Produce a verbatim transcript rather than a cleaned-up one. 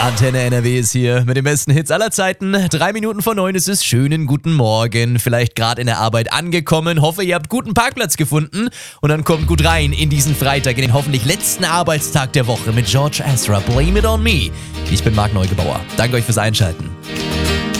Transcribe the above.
Antenne N R W ist hier mit den besten Hits aller Zeiten. Drei Minuten vor neun ist es. Schönen guten Morgen. Vielleicht gerade in der Arbeit angekommen. Hoffe, ihr habt guten Parkplatz gefunden. Und dann kommt gut rein in diesen Freitag, in den hoffentlich letzten Arbeitstag der Woche mit George Ezra. Blame it on me. Ich bin Marc Neugebauer. Danke euch fürs Einschalten.